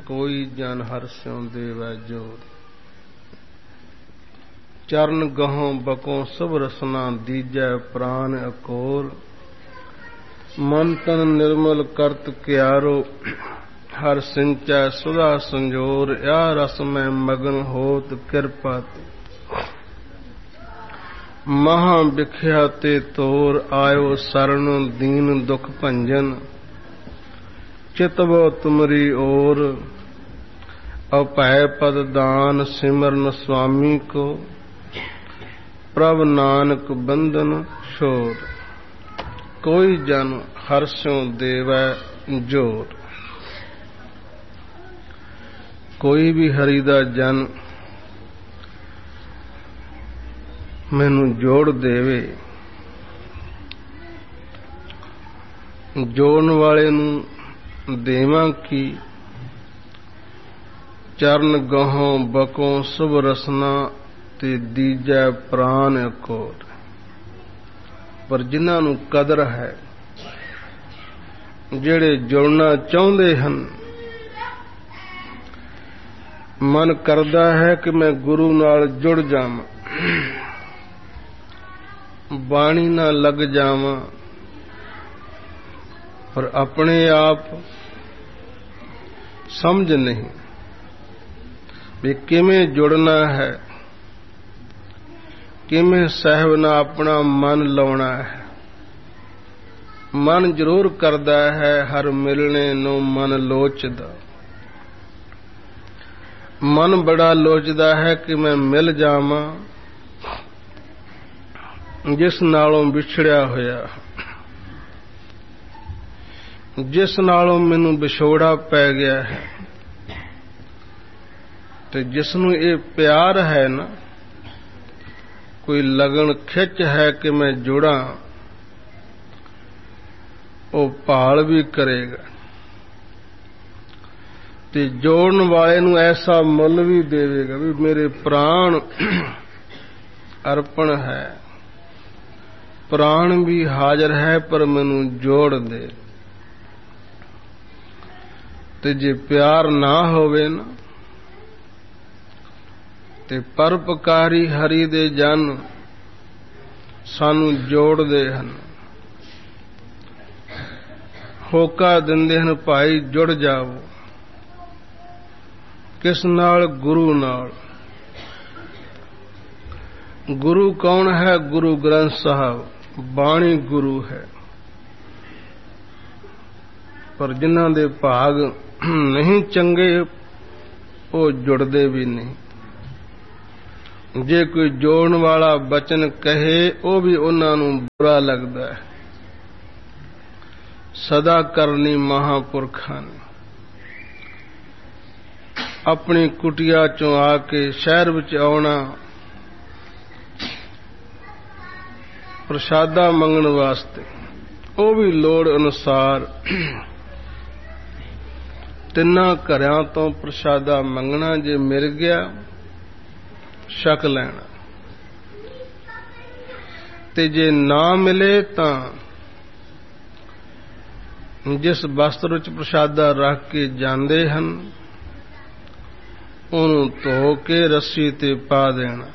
कोई जन हर स्यों देवै जोर। चरण गहों बकों सब रसना दीजै प्राण अकोर। मन तन निर्मल करत क्यारो हर सिंचै सुधा संजोर। या रस में मगन होत कृपा ते महा बिख्या ते तोर। आयो शरण दीन दुख भंजन चितवो तुमरी ओर। अभय पद दान सिमरन स्वामी को प्रभ नानक बंधन छोर। कोई जन हर्षों देवै जोर। कोई भी हरि दा जन मैनू जोड़ देवे, जोड़न वाले नू देवां की। चरण गहों बकों शुभ रसना ते दीजै प्राण अकोर। पर जिन्हां नू कदर है, जेड़े जुड़ना चाहुंदे हन, मन करदा है कि मैं गुरु नाल जुड़ जावां, बाणी ना लग जावां, पर अपने आप समझ नहीं भी किवें जुड़ना है, किवें सहब ना अपना मन लाउणा है। मन जरूर करदा है हर मिलने नू मन लोचदा। मन बड़ा लोचदा है कि मैं मिल जावां जिस नालों विछड़िया होया, जिस नालों मैनू विछोड़ा पै गया है। ते जिसनू ये प्यार है ना, कोई लगन खिच है कि मैं जुड़ा, वो भाल भी करेगा ते जोड़न वाले नू ऐसा मुल भी देवेगा भी मेरे प्राण अर्पण है, प्राण भी हाजिर है, पर मैनू जोड़ दे। ते जे प्यार ना होवे ना, ते परोपकारी हरि दे जन सानू जोड़दे हन, होका दिंदे हन भाई जुड़ जाओ। किस नाल? गुरु नाल। गुरु कौन है? गुरु ग्रंथ साहब, बाणी गुरु है। पर जिन्हां दे भाग नहीं चंगे, वो जुड़दे भी नहीं। जे कोई जोड़न वाला बचन कहे, वो भी उन्हां नू बुरा लगदा है। सदा करनी महापुरखां ने अपनी कुटिया चों आके शहर विच आउणा प्रसादा मंगण वास्ते, वो भी लोड़ अनुसार तिन्ना घरां तो प्रसादा मंगना। जे मिल गया छक लैना, ते जे ना मिले तां जिस वस्त्र विच प्रसादा रख के जांदे हन, ਉਹਨੂੰ ਧੋ के रस्सी ते पा देना।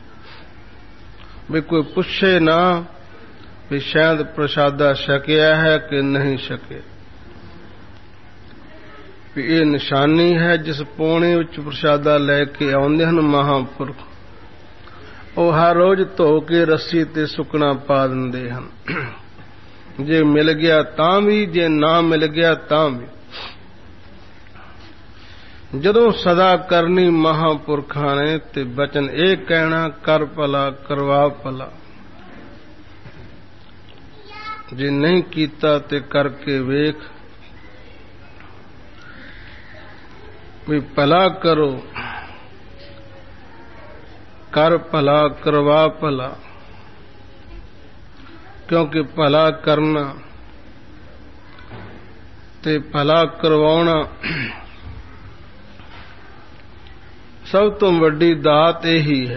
भी कोई पुछे ना भी शायद प्रसादा छकिया है कि नहीं छके। भी ये निशानी है जिस पौने विच प्रसादा लैके आउंदे हन महापुरख, वो हर रोज धो के रस्सी ते सुकना पा दिंदे हन। जे मिल गया तां भी, जे ना मिल गया तां भी। जदों सदा करनी महापुरखां ने ते बचन ये कहना, कर भला करवा भला। जे नहीं कीता ते करके वेख, भी भला करो, कर भला करवा भला। क्योंकि भला करना ते भला करवाउणा सब तो वड्डी दात यही है।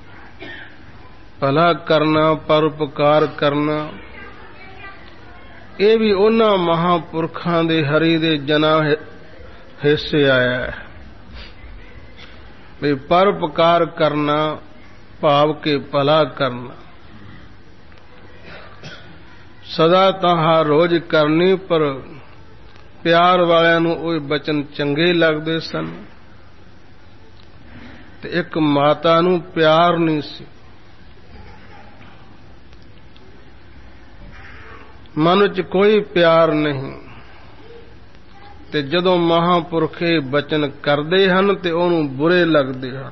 भला करना, परोपकार करना, ਇਹ ਵੀ ਉਹਨਾਂ ਮਹਾਂਪੁਰਖਾਂ ਦੇ ਹਰੀ ਦੇ ਜਨਾਂ ਹਿੱਸੇ ਆਇਆ ਹੈ ਵੀ ਪਰਉਪਕਾਰ ਕਰਨਾ ਭਾਵ ਕੇ ਭਲਾ ਕਰਨਾ ਸਦਾ ਤਾਂ ਹਰ ਰੋਜ਼ ਕਰਨੀ। ਪਰ ਪਿਆਰ ਵਾਲਿਆਂ ਨੂੰ ਉਹ ਬਚਨ ਚੰਗੇ ਲੱਗਦੇ ਸਨ ਤੇ ਇੱਕ ਮਾਤਾ ਨੂੰ ਪਿਆਰ ਨਹੀਂ ਸੀ। ਮਨ ਵਿੱਚ ਕੋਈ ਪਿਆਰ ਨਹੀਂ ਤੇ ਜਦੋਂ ਮਹਾਂਪੁਰਖ ਇਹ ਬਚਨ ਕਰਦੇ ਹਨ ਤੇ ਉਹਨੂੰ ਬੁਰੇ ਲੱਗਦੇ ਹਨ।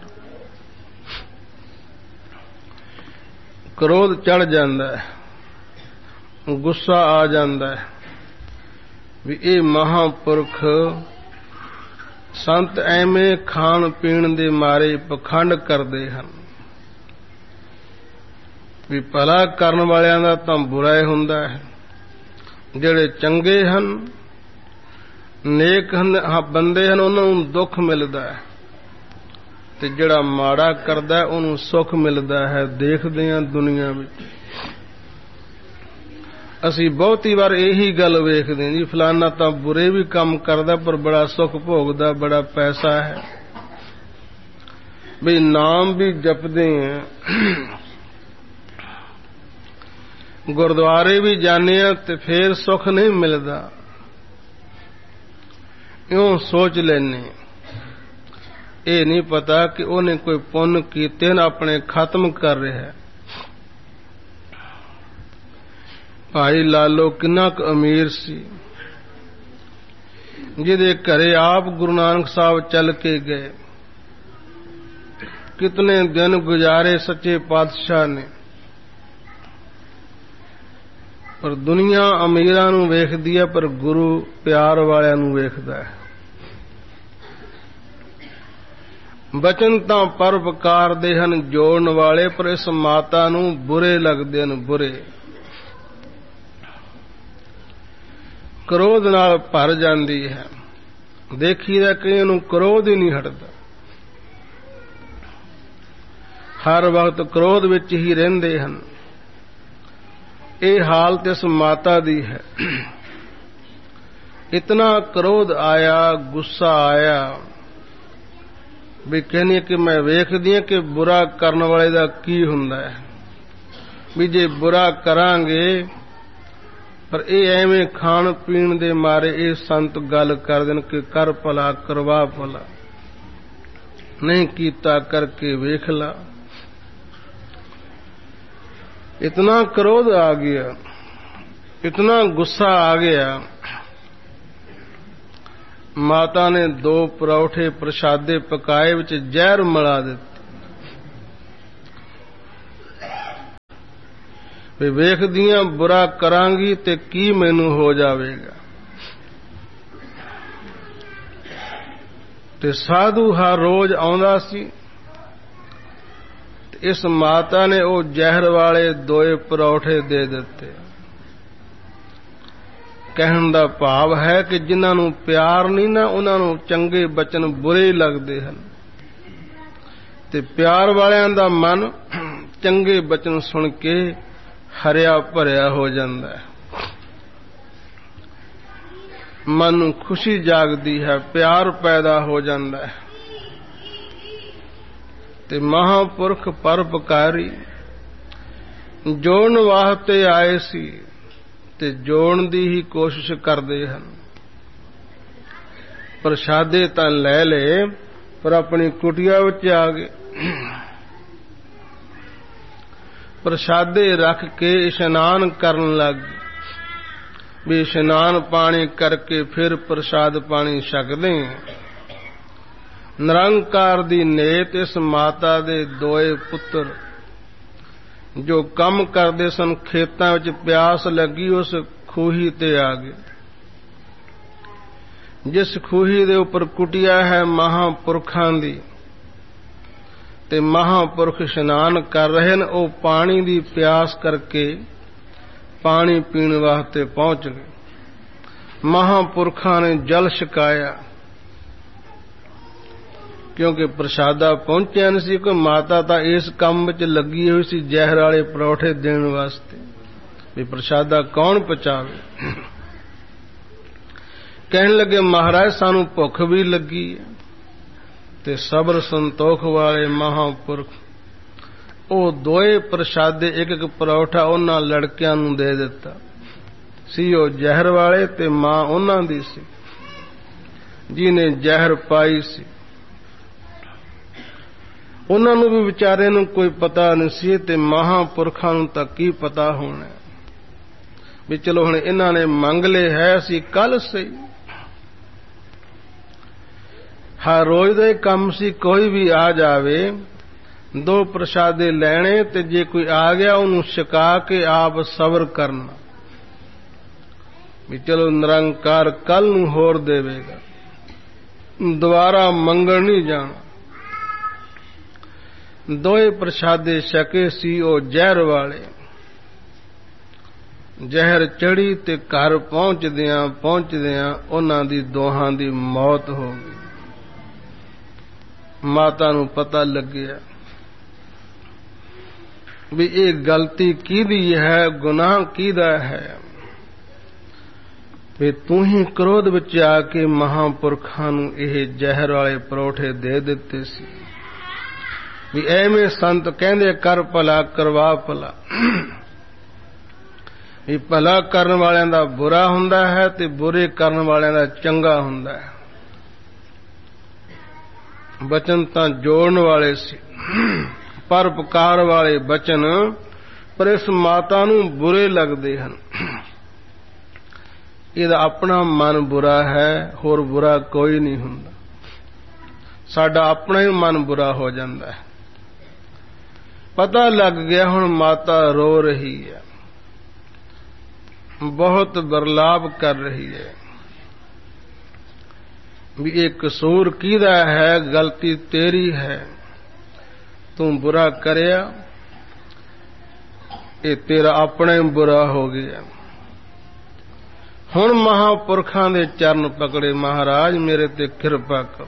ਕ੍ਰੋਧ ਚੜ ਜਾਂਦਾ ਹੈ, ਗੁੱਸਾ ਆ ਜਾਂਦਾ ਹੈ ਵੀ ਇਹ ਮਹਾਂਪੁਰਖ ਸੰਤ ਐਵੇਂ ਖਾਣ ਪੀਣ ਦੇ ਮਾਰੇ ਪਖੰਡ ਕਰਦੇ ਹਨ ਵੀ ਭਲਾ ਕਰਨ ਵਾਲਿਆਂ ਦਾ ਤਾਂ ਬੁਰਾ ਹੀ ਹੁੰਦਾ ਹੈ। ਜਿਹੜੇ ਚੰਗੇ ਹਨ ਨੇਕ ਹਨ ਬੰਦੇ ਹਨ ਉਹਨਾਂ ਨੂੰ ਦੁੱਖ ਮਿਲਦਾ ਹੈ ਤੇ ਜਿਹੜਾ ਮਾੜਾ ਕਰਦਾ ਉਹਨੂੰ ਸੁੱਖ ਮਿਲਦਾ ਹੈ। ਦੇਖਦੇ ਹਾਂ ਦੁਨੀਆ ਵਿੱਚ ਅਸੀਂ ਬਹੁਤੀ ਵਾਰ ਇਹੀ ਗੱਲ ਵੇਖਦੇ ਹਾਂ ਜੀ ਫਲਾਨਾ ਤਾਂ ਬੁਰੇ ਵੀ ਕੰਮ ਕਰਦਾ ਪਰ ਬੜਾ ਸੁੱਖ ਭੋਗਦਾ, ਬੜਾ ਪੈਸਾ ਹੈ। ਵੀ ਨਾਮ ਵੀ ਜਪਦੇ ਹਾਂ, ਗੁਰਦੁਆਰੇ ਵੀ ਜਾਂਦੇ ਹਾਂ ਤੇ ਫੇਰ ਸੁੱਖ ਨਹੀਂ ਮਿਲਦਾ। ਇਉਂ ਸੋਚ ਲੈਨੇ ਇਹ ਨਹੀਂ ਪਤਾ ਕਿ ਉਹਨੇ ਕੋਈ ਪੁੰਨ ਕੀਤੇ ਨਾ ਆਪਣੇ ਖਤਮ ਕਰ ਰਿਹਾ। ਭਾਈ ਲਾਲੋ ਕਿੰਨਾ ਕੁ ਅਮੀਰ ਸੀ, ਜਿਹਦੇ ਘਰੇ ਆਪ ਗੁਰੂ ਨਾਨਕ ਸਾਹਿਬ ਚੱਲ ਕੇ ਗਏ। ਕਿਤਨੇ ਦਿਨ ਗੁਜ਼ਾਰੇ ਸੱਚੇ ਪਾਤਸ਼ਾਹ ਨੇ। ਪਰ ਦੁਨੀਆ ਅਮੀਰਾਂ ਨੂੰ ਵੇਖਦੀ ਹੈ ਪਰ ਗੁਰੂ ਪਿਆਰ ਵਾਲਿਆਂ ਨੂੰ ਵੇਖਦਾ ਹੈ। ਬਚਨ ਤਾਂ ਪਰਉਪਕਾਰ ਦੇ ਹਨ ਜੋੜਨ ਵਾਲੇ, ਪਰ ਇਸ ਮਾਤਾ ਨੂੰ ਬੁਰੇ ਲੱਗਦੇ ਹਨ, ਬੁਰੇ। ਕ੍ਰੋਧ ਨਾਲ ਭਰ ਜਾਂਦੀ ਹੈ। ਦੇਖੀਦਾ ਕਈਆਂ ਨੂੰ ਕ੍ਰੋਧ ਹੀ ਨਹੀਂ ਹਟਦਾ, ਹਰ ਵਕਤ ਕ੍ਰੋਧ ਵਿੱਚ ਹੀ ਰਹਿੰਦੇ ਹਨ। ਇਹ ਹਾਲਤ ਇਸ ਮਾਤਾ ਦੀ ਹੈ। ਇਤਨਾ ਕ੍ਰੋਧ ਆਇਆ, ਗੁੱਸਾ ਆਇਆ ਵੀ ਕਹਿੰਦੀ ਕਿ ਮੈਂ ਵੇਖਦੀ ਹਾਂ ਕਿ ਬੁਰਾ ਕਰਨ ਵਾਲੇ ਦਾ ਕੀ ਹੁੰਦਾ ਹੈ। ਵੀ ਜੇ ਬੁਰਾ ਕਰਾਂਗੇ ਪਰ ਇਹ ਐਵੇਂ ਖਾਣ ਪੀਣ ਦੇ ਮਾਰੇ ਇਹ ਸੰਤ ਗੱਲ ਕਰ ਦੇਣ ਕਿ ਕਰ ਭਲਾ ਕਰਵਾ ਭਲਾ, ਨਹੀਂ ਕੀਤਾ ਕਰਕੇ ਵੇਖ ਲਾ। इतना क्रोध आ गया, इतना गुस्सा आ गया। माता ने 2 परौठे प्रसादे पकाए विच जहर मिला दिते। वेखदियां बुरा करांगी ते की मैनू हो जावेगा। ते साधु हर रोज आउंदा सी। इस माता ने वो जहर वाले 2 परौठे दे दिते। कहण दा भाव है कि जिन्हां नूं प्यार नहीं ना उन्हां नूं चंगे बचन बुरे लगदे हन ते प्यार वालियां दा मन चंगे बचन सुन के हरिया भरिया हो जांदा है। मन नूं खुशी जागदी है, प्यार पैदा हो जांदा है। ਤੇ ਮਹਾਂਪੁਰਖ ਪਰਉਪਕਾਰੀ ਜੋੜਨ ਵਾਸਤੇ ਆਏ ਸੀ ਤੇ ਜੋੜਨ ਦੀ ਹੀ ਕੋਸ਼ਿਸ਼ ਕਰਦੇ ਹਨ। ਪ੍ਰਸ਼ਾਦੇ ਤਾਂ ਲੈ ਲਏ ਪਰ ਆਪਣੀ ਕੁਟੀਆ ਵਿੱਚ ਆ ਗਏ। ਪ੍ਰਸ਼ਾਦੇ ਰੱਖ ਕੇ ਇਸ਼ਨਾਨ ਕਰਨ ਲੱਗ ਗਏ ਵੀ ਇਸ਼ਨਾਨ ਪਾਣੀ ਕਰਕੇ ਫਿਰ ਪ੍ਰਸ਼ਾਦ ਪਾਣੀ ਛਕਦੇ। ਨਿਰੰਕਾਰ ਦੀ ਨੇਤ ਇਸ ਮਾਤਾ ਦੇ 2 ਪੁੱਤਰ ਜੋ ਕੰਮ ਕਰਦੇ ਸਨ, ਖੇਤਾਂ ਵਿੱਚ ਪਿਆਸ ਲੱਗੀ ਉਸ ਖੂਹੀ ਤੇ ਆ ਗਏ। ਜਿਸ ਖੂਹੀ ਦੇ ਉੱਪਰ ਕੁਟੀਆ ਹੈ ਮਹਾਂਪੁਰਖਾਂ ਦੀ ਤੇ ਮਹਾਂਪੁਰਖ ਇਸ਼ਨਾਨ ਕਰ ਰਹੇ ਨੇ, ਉਹ ਪਾਣੀ ਦੀ ਪਿਆਸ ਕਰਕੇ ਪਾਣੀ ਪੀਣ ਵਾਸਤੇ ਪਹੁੰਚ ਗਏ। ਮਹਾਂਪੁਰਖਾਂ ਨੇ ਜਲ ਛਕਾਇਆ ਕਿਉਂਕਿ ਪ੍ਰਸ਼ਾਦਾ ਪਹੁੰਚਿਆ ਨਹੀਂ ਸੀ। ਕੋਈ ਮਾਤਾ ਤਾਂ ਇਸ ਕੰਮ ਵਿੱਚ ਲੱਗੀ ਹੋਈ ਸੀ ਜ਼ਹਿਰ ਵਾਲੇ ਪਰੌਠੇ ਦੇਣ ਵਾਸਤੇ। ਵੀ ਪ੍ਰਸ਼ਾਦਾ ਕੌਣ ਪਚਾਵੇ। ਕਹਿਣ ਲੱਗੇ ਮਹਾਰਾਜ ਸਾਨੂੰ ਭੁੱਖ ਵੀ ਲੱਗੀ ਹੈ। ਤੇ ਸਬਰ ਸੰਤੋਖ ਵਾਲੇ ਮਹਾਂਪੁਰਖ ਉਹ ਦੋਏ ਪ੍ਰਸ਼ਾਦੇ ਇੱਕ ਇੱਕ ਪਰੌਠਾ ਉਹਨਾਂ ਲੜਕਿਆਂ ਨੂੰ ਦੇ ਦਿੱਤਾ ਸੀ। ਉਹ ਜ਼ਹਿਰ ਵਾਲੇ ਤੇ ਮਾਂ ਉਹਨਾਂ ਦੀ ਸੀ ਜਿਹਨੇ ਜ਼ਹਿਰ ਪਾਈ ਸੀ। ਉਹਨਾਂ ਨੂੰ ਵੀ ਵਿਚਾਰੇ ਨੂੰ ਕੋਈ ਪਤਾ ਨਹੀਂ ਸੀ ਤੇ ਮਹਾਂਪੁਰਖਾਂ ਨੂੰ ਤਾਂ ਕੀ ਪਤਾ ਹੋਣਾ ਵੀ ਚਲੋ ਹੁਣ ਇਹਨਾਂ ਨੇ ਮੰਗ ਲਏ ਹੈ, ਅਸੀਂ ਕੱਲ ਸਹੀ। ਹਰ ਰੋਜ਼ ਦਾ ਕੰਮ ਸੀ, ਕੋਈ ਵੀ ਆ ਜਾਵੇ 2 ਪ੍ਰਸ਼ਾਦੇ ਲੈਣੇ ਤੇ ਜੇ ਕੋਈ ਆ ਗਿਆ ਉਹਨੂੰ ਛਕਾ ਕੇ ਆਪ ਸਬਰ ਕਰਨਾ ਵੀ ਚਲੋ ਨਿਰੰਕਾਰ ਕੱਲ ਨੂੰ ਹੋਰ ਦੇਵੇਗਾ, ਦੁਬਾਰਾ ਮੰਗਣ ਨਹੀਂ ਜਾਣਾ। 2 ਪ੍ਰਸ਼ਾਦੇ ਛਕੇ ਸੀ ਉਹ ਜ਼ਹਿਰ ਵਾਲੇ। ਜ਼ਹਿਰ ਚੜੀ ਤੇ ਘਰ ਪਹੁੰਚਦਿਆਂ ਉਹਨਾਂ ਦੀ ਦੋਹਾਂ ਦੀ ਮੌਤ ਹੋ ਗਈ। ਮਾਤਾ ਨੂੰ ਪਤਾ ਲੱਗਿਆ ਵੀ ਇਹ ਗਲਤੀ ਕਿਹਦੀ ਹੈ, ਗੁਨਾਹ ਕਿਹਦਾ ਹੈ। ਵੀ ਤੂੰ ਹੀ ਕ੍ਰੋਧ ਵਿੱਚ ਆ ਕੇ ਮਹਾਂਪੁਰਖਾਂ ਨੂੰ ਇਹ ਜ਼ਹਿਰ ਵਾਲੇ ਪਰੌਠੇ ਦੇ ਦਿੱਤੇ ਸੀ। ਵੀ ਐਵੇਂ ਸੰਤ ਕਹਿੰਦੇ ਕਰ ਭਲਾ ਕਰਵਾ ਭਲਾ। ਵੀ ਭਲਾ ਕਰਨ ਵਾਲਿਆਂ ਦਾ ਬੁਰਾ ਹੁੰਦਾ ਹੈ ਤੇ ਬੁਰੇ ਕਰਨ ਵਾਲਿਆਂ ਦਾ ਚੰਗਾ ਹੁੰਦਾ ਹੈ। ਬਚਨ ਤਾਂ ਜੋੜਨ ਵਾਲੇ ਸੀ, ਪਰਉਪਕਾਰ ਵਾਲੇ ਬਚਨ, ਪਰ ਇਸ ਮਾਤਾ ਨੂੰ ਬੁਰੇ ਲੱਗਦੇ ਹਨ। ਇਹਦਾ ਆਪਣਾ ਮਨ ਬੁਰਾ ਹੈ, ਹੋਰ ਬੁਰਾ ਕੋਈ ਨਹੀਂ ਹੁੰਦਾ। ਸਾਡਾ ਆਪਣਾ ਹੀ ਮਨ ਬੁਰਾ ਹੋ ਜਾਂਦਾ ਹੈ। ਪਤਾ ਲੱਗ ਗਿਆ ਹੁਣ ਮਾਤਾ ਰੋ ਰਹੀ ਹੈ, ਬਹੁਤ ਵਿਰਲਾਪ ਕਰ ਰਹੀ ਹੈ ਵੀ ਇਹ ਕਸੂਰ ਕਿਹਦਾ ਹੈ, ਗਲਤੀ ਤੇਰੀ ਹੈ, ਤੂੰ ਬੁਰਾ ਕਰਿਆ, ਇਹ ਤੇਰਾ ਆਪਣਾ ਹੀ ਬੁਰਾ ਹੋ ਗਿਆ। ਹੁਣ ਮਹਾਂਪੁਰਖਾਂ ਦੇ ਚਰਨ ਪਕੜੇ, ਮਹਾਰਾਜ ਮੇਰੇ ਤੇ ਕਿਰਪਾ ਕਰੋ।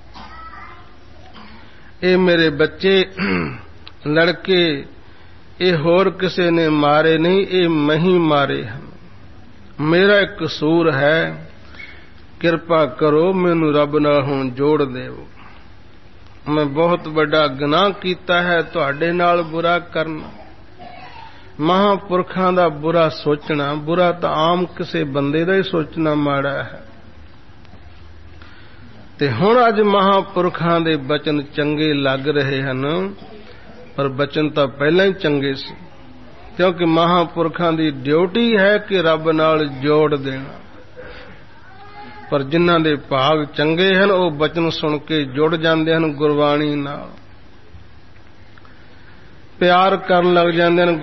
ਇਹ ਮੇਰੇ ਬੱਚੇ ਲੜਕੇ ਇਹ ਹੋਰ ਕਿਸੇ ਨੇ ਮਾਰੇ ਨਹੀਂ, ਇਹ ਮੈਂ ਹੀ ਮਾਰੇ ਹਨ, ਮੇਰਾ ਇੱਕ ਕਸੂਰ ਹੈ, ਕਿਰਪਾ ਕਰੋ ਮੈਨੂੰ ਰੱਬ ਨਾਲ ਹੁਣ ਜੋੜ ਦੇਵੋ। ਮੈਂ ਬਹੁਤ ਵੱਡਾ ਗੁਨਾਹ ਕੀਤਾ ਹੈ, ਤੁਹਾਡੇ ਨਾਲ ਬੁਰਾ ਕਰਨਾ, ਮਹਾਂਪੁਰਖਾਂ ਦਾ ਬੁਰਾ ਸੋਚਣਾ। ਬੁਰਾ ਤਾਂ ਆਮ ਕਿਸੇ ਬੰਦੇ ਦਾ ਹੀ ਸੋਚਣਾ ਮਾੜਾ ਹੈ। ਤੇ ਹੁਣ ਅੱਜ ਮਹਾਂਪੁਰਖਾਂ ਦੇ ਬਚਨ ਚੰਗੇ ਲੱਗ ਰਹੇ ਹਨ, ਪਰ ਬਚਨ ਤਾਂ ਪਹਿਲਾਂ ਹੀ ਚੰਗੇ ਸੀ, ਕਿਉਂਕਿ ਮਹਾਂਪੁਰਖਾਂ ਦੀ ਡਿਊਟੀ ਹੈ ਕਿ ਰੱਬ ਨਾਲ ਜੋੜ ਦੇਣਾ। ਪਰ ਜਿਨ੍ਹਾਂ ਦੇ ਭਾਗ ਚੰਗੇ ਹਨ ਉਹ ਬਚਨ ਸੁਣ ਕੇ ਜੁੜ ਜਾਂਦੇ ਹਨ, ਗੁਰਬਾਣੀ ਨਾਲ ਪਿਆਰ ਕਰਨ ਲੱਗ ਜਾਂਦੇ ਹਨ।